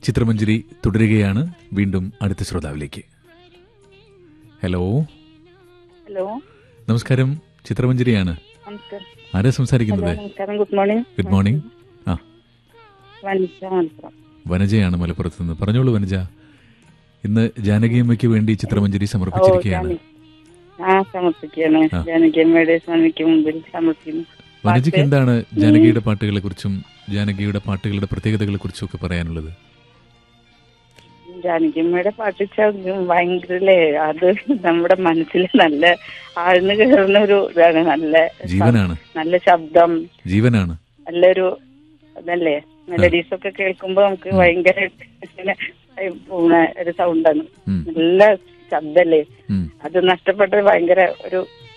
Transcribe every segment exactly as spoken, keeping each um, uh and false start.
ചിത്രമഞ്ജരി തുടരുകയാണ്. വീണ്ടും അടുത്ത ശ്രോതാവിലേക്ക്. ഹലോ ഹലോ, നമസ്കാരം. ചിത്രമഞ്ജരിയാണ്. നമസ്കാരം. ആരാ സംസാരിക്കുന്നത്? നമസ്കാരം. Good morning. Good morning. ആ, വനിജ മലപ്പുറം. വനജയാണ് മലപ്പുറത്ത് നിന്ന്. പറഞ്ഞോളൂ വനജ. ഇന്ന് ജാനകിയമ്മയ്ക്ക് വേണ്ടി ചിത്രമഞ്ജരി സമർപ്പിച്ചിരിക്കുകയാണ്. ആ, സമർപ്പിക്കുകയാണ്. ജാനകിയമ്മയുടെ സ്വാമിക്ക് മുമ്പിൽ സമർപ്പിക്കുന്നു. വനജയ്ക്ക് എന്താണ് ജാനകിയുടെ പാട്ടുകളെ കുറിച്ചും ജാനകിയുടെ പാട്ടുകളുടെ പ്രത്യേകതകളെ കുറിച്ചും ഒക്കെ പറയാനുള്ളത്? ജാനകിയമ്മയുടെ പാട്ട് ഭയങ്കരല്ലേ, അത് നമ്മുടെ മനസ്സിൽ നല്ല ആഴ്ന്നു കയറുന്ന ഒരു ഇതാണ്. നല്ല ജീവനാണ്, നല്ല ശബ്ദം, ജീവനാണ്, നല്ലൊരു ഇതല്ലേ. മെലഡീസ് ഒക്കെ കേൾക്കുമ്പോ നമുക്ക് ഭയങ്കര പോണ ഒരു സൗണ്ടാണ്. നല്ല ശബ്ദല്ലേ. അത് നഷ്ടപ്പെട്ടത് ഭയങ്കര ഒരു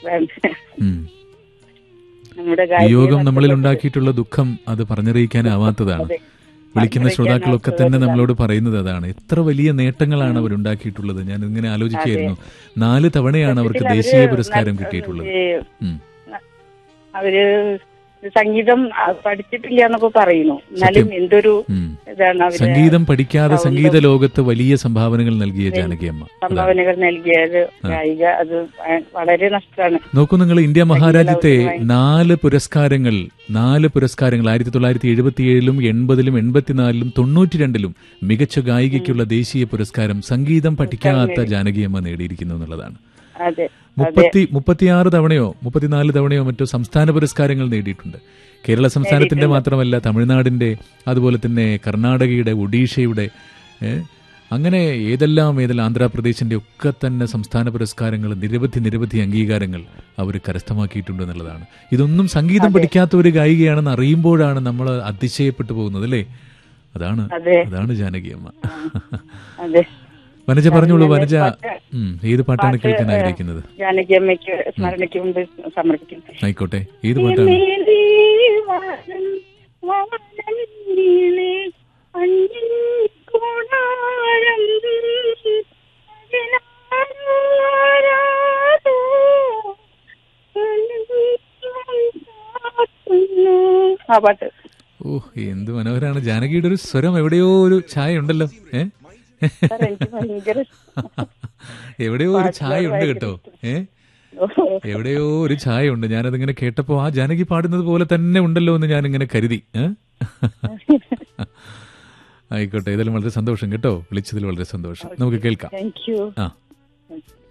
നമ്മുടെ യോഗം നമ്മളിൽ ഉണ്ടാക്കിയിട്ടുള്ള ദുഃഖം അത് പറഞ്ഞറിയിക്കാനാവാത്തതാണ്. വിളിക്കുന്ന ശ്രോതാക്കളൊക്കെ തന്നെ നമ്മളോട് പറയുന്നത് അതാണ്. എത്ര വലിയ നേട്ടങ്ങളാണ് അവരുണ്ടാക്കിയിട്ടുള്ളത്. ഞാൻ ഇങ്ങനെ ആലോചിക്കുകയായിരുന്നു. നാല് തവണയാണ് അവർക്ക് ദേശീയ പുരസ്കാരം കിട്ടിയിട്ടുള്ളത്. അവര് സംഗീതം പഠിച്ചിട്ടില്ല എന്നൊക്കെ പറയുന്നു. എന്നാലും എന്തൊരു ഇതാണ്. സംഗീതം പഠിക്കാതെ സംഗീത ലോകത്ത് വലിയ സംഭാവനകൾ നൽകിയ ജാനകിയമ്മ, സംഭാവനകൾ നൽകിയ ഗായിക. അത് വളരെ നഷ്ടമാണ്. നോക്കൂ, നിങ്ങൾ ഇന്ത്യ മഹാരാജ്യത്തെ നാല് പുരസ്കാരങ്ങൾ നാല് പുരസ്കാരങ്ങൾ ആയിരത്തി തൊള്ളായിരത്തി എഴുപത്തിയേഴിലും എൺപതിലും എൺപത്തിനാലിലും തൊണ്ണൂറ്റി രണ്ടിലും മികച്ച ഗായികയ്ക്കുള്ള ദേശീയ പുരസ്കാരം സംഗീതം പഠിക്കാത്ത ജാനകിയമ്മ നേടിയിരിക്കുന്നു എന്നുള്ളതാണ്. മുപ്പത്തി മുപ്പത്തിയാറ് തവണയോ മുപ്പത്തിനാല് തവണയോ മറ്റോ സംസ്ഥാന പുരസ്കാരങ്ങൾ നേടിയിട്ടുണ്ട്. കേരള സംസ്ഥാനത്തിന്റെ മാത്രമല്ല, തമിഴ്നാടിന്റെ, അതുപോലെ തന്നെ കർണാടകയുടെ, ഒഡീഷയുടെ, അങ്ങനെ ഏതെല്ലാം ഏതെല്ലാം ആന്ധ്രാപ്രദേശിന്റെ ഒക്കെ തന്നെ സംസ്ഥാന പുരസ്കാരങ്ങൾ, നിരവധി നിരവധി അംഗീകാരങ്ങൾ അവർ കരസ്ഥമാക്കിയിട്ടുണ്ട് എന്നുള്ളതാണ്. ഇതൊന്നും സംഗീതം പഠിക്കാത്ത ഒരു ഗായികയാണെന്ന് അറിയുമ്പോഴാണ് നമ്മൾ അതിശയപ്പെട്ടു പോകുന്നത്, അല്ലേ? അതാണ് അതാണ് ജാനകിയമ്മ. വനജ പറഞ്ഞോളൂ. വനജ, ഏത് പാട്ടാണ് കേൾക്കാൻ ആഗ്രഹിക്കുന്നത്? ജാനകിയമ്മയ്ക്ക് സ്മരണയ്ക്ക് മുമ്പ് സമർപ്പിക്കും. ആയിക്കോട്ടെ, ഏത് പാട്ടാണ്? ആ പാട്ട്. ഓ, എന്ത് മനോഹരാണ്. ജാനകിയുടെ ഒരു സ്വരം എവിടെയോ ഒരു ഛായ ഉണ്ടല്ലോ. ഏ എവിടെയോ ഒരു ഛായ ഉണ്ട് കേട്ടോ. ഏ എവിടെയോ ഒരു ഛായ ഉണ്ട്. ഞാനതിങ്ങനെ കേട്ടപ്പോ ആ ജാനകി പാടുന്നത് പോലെ തന്നെ ഉണ്ടല്ലോ എന്ന് ഞാനിങ്ങനെ കരുതി. ആയിക്കോട്ടെ, ഏതായാലും വളരെ സന്തോഷം കേട്ടോ. വിളിച്ചതിൽ വളരെ സന്തോഷം. നമുക്ക് കേൾക്കാം. Thank you. ആ